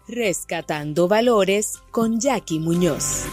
Rescatando Valores con Jackie Muñoz.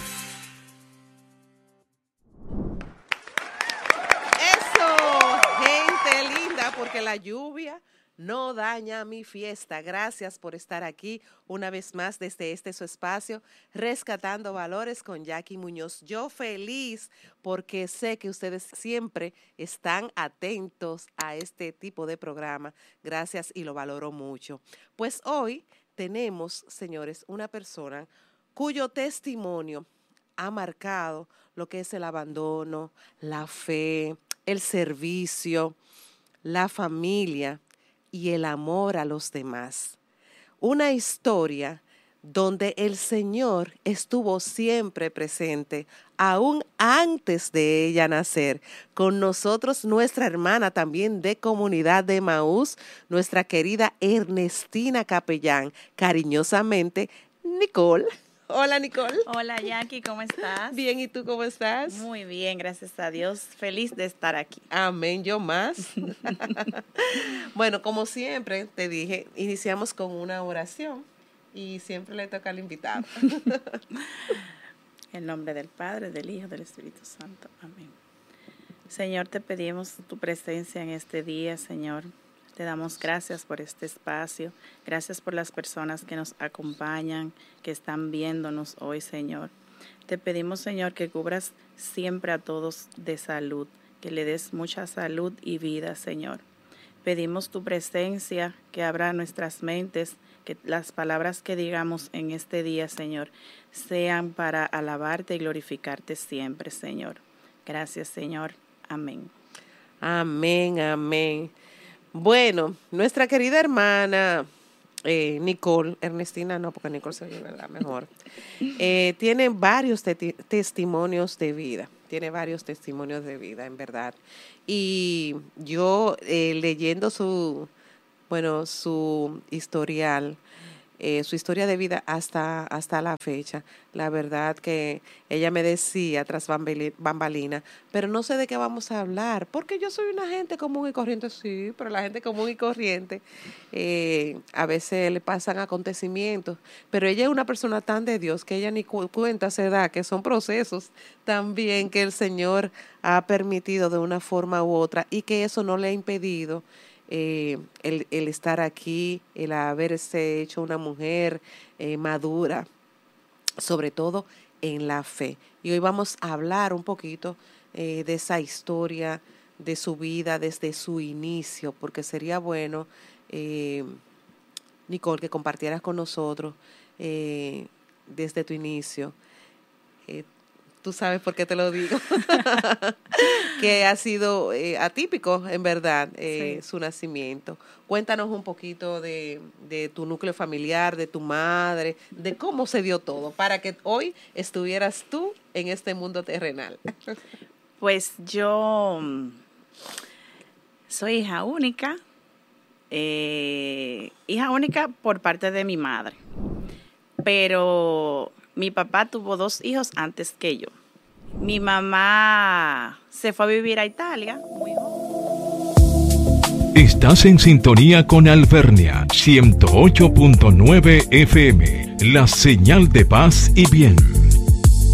Eso, gente linda, porque la lluvia no daña mi fiesta. Gracias por estar aquí una vez más desde su espacio, Rescatando Valores con Jackie Muñoz. Yo feliz porque sé que ustedes siempre están atentos a este tipo de programa. Gracias y lo valoro mucho. Pues hoy tenemos, señores, una persona cuyo testimonio ha marcado lo que es el abandono, la fe, el servicio, la familia y el amor a los demás. Una historia donde el Señor estuvo siempre presente, aún antes de ella nacer. Con nosotros nuestra hermana también de Comunidad de Emaús, nuestra querida Ernestina Capellán, cariñosamente Nicole. Hola, Nicole. Hola, Jackie, ¿cómo estás? Bien, ¿y tú cómo estás? Muy bien, gracias a Dios. Feliz de estar aquí. Amén, yo más. Bueno, como siempre te dije, iniciamos con una oración y siempre le toca al invitado. En nombre del Padre, del Hijo, del Espíritu Santo. Amén. Señor, te pedimos tu presencia en este día, Señor. Te damos gracias por este espacio, gracias por las personas que nos acompañan, que están viéndonos hoy, Señor. Te pedimos, Señor, que cubras siempre a todos de salud, que le des mucha salud y vida, Señor. Pedimos tu presencia, que abra nuestras mentes, que las palabras que digamos en este día, Señor, sean para alabarte y glorificarte siempre, Señor. Gracias, Señor. Amén. Amén, amén. Bueno, nuestra querida hermana Nicole, Ernestina no, porque Nicole se oye, ¿verdad? Mejor. Tiene varios testimonios de vida. Tiene varios testimonios de vida, en verdad. Y yo leyendo su historial, su historia de vida hasta la fecha, la verdad que ella me decía tras bambalina, pero no sé de qué vamos a hablar, porque yo soy una gente común y corriente, sí, pero la gente común y corriente a veces le pasan acontecimientos, pero ella es una persona tan de Dios que ella ni cuenta se da, que son procesos también que el Señor ha permitido de una forma u otra y que eso no le ha impedido el estar aquí, el haberse hecho una mujer madura, sobre todo en la fe. Y hoy vamos a hablar un poquito de esa historia, de su vida desde su inicio, porque sería bueno, Nicole, que compartieras con nosotros desde tu inicio. Tú sabes por qué te lo digo, que ha sido atípico, en verdad, sí, su nacimiento. Cuéntanos un poquito de tu núcleo familiar, de tu madre, de cómo se dio todo, para que hoy estuvieras tú en este mundo terrenal. Pues yo soy hija única por parte de mi madre, pero mi papá tuvo 2 hijos antes que yo. Mi mamá se fue a vivir a Italia muy joven. Estás en sintonía con Alvernia 108.9 FM, la señal de paz y bien.